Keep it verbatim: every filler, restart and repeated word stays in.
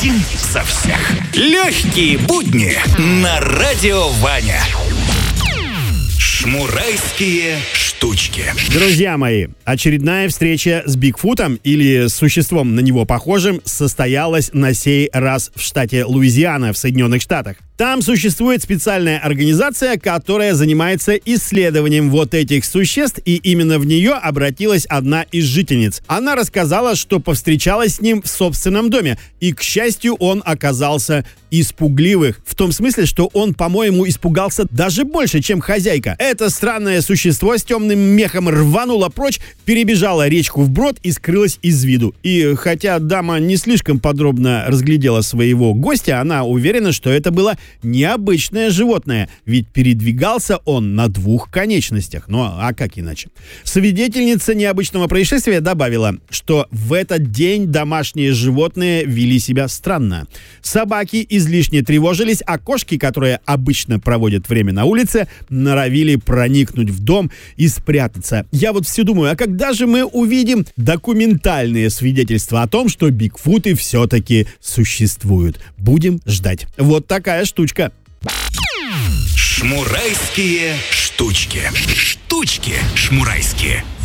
Один за всех. Легкие будни на Радио Ваня. Шмурайские штучки. Друзья мои, очередная встреча с Бигфутом или с существом на него похожим состоялась на сей раз в штате Луизиана в Соединенных Штатах. Там существует специальная организация, которая занимается исследованием вот этих существ, и именно в нее обратилась одна из жительниц. Она рассказала, что повстречалась с ним в собственном доме, и, к счастью, он оказался испугливых. В том смысле, что он, по-моему, испугался даже больше, чем хозяйка. Это странное существо с темным мехом рвануло прочь, перебежало речку вброд и скрылось из виду. И хотя дама не слишком подробно разглядела своего гостя, она уверена, что это было необычное животное, ведь передвигался он на двух конечностях. Ну а как иначе? Свидетельница необычного происшествия добавила, что в этот день домашние животные вели себя странно. Собаки излишне тревожились, а кошки, которые обычно проводят время на улице, норовили проникнуть в дом и спрятаться. Я вот все думаю, а когда же мы увидим документальные свидетельства о том, что бигфуты все-таки существуют? Будем ждать. Вот такая штучка. Шмурайские штучки. Штучки шмурайские.